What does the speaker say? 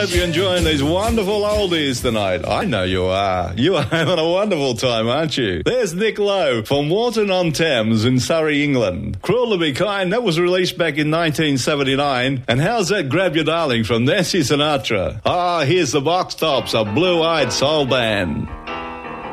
hope you're enjoying these wonderful oldies tonight. I know you are. You are having a wonderful time, aren't you? There's Nick Lowe from Warton-on-Thames in Surrey, England. Cruel to Be Kind, that was released back in 1979. And how's that Grab Your Darling from Nancy Sinatra? Here's the Box Tops, a blue-eyed soul band.